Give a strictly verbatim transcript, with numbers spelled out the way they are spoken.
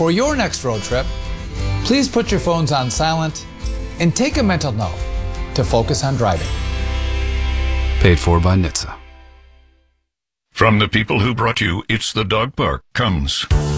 For your next road trip, please put your phones on silent and take a mental note to focus on driving. Paid for by N H T S A. From the people who brought you It's the Dog Park comes